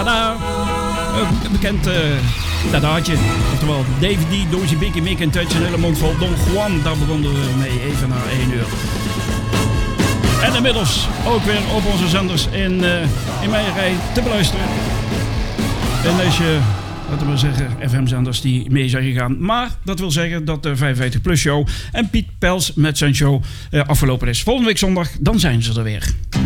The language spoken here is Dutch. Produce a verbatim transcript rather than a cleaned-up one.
Tada! Een bekend uh, tadaatje. Oftewel David D, Dozy Biggie, Mick en Touch, een hele mond vol Don Juan. Daar begonnen we mee even na één uur. En inmiddels ook weer op onze zenders in, uh, in Meijerij te beluisteren. En deze, laten we zeggen, F M-zenders die mee zijn gegaan. Maar dat wil zeggen dat de vijfenvijftig plus show en Piet Pels met zijn show uh, afgelopen is. Volgende week zondag, dan zijn ze er weer.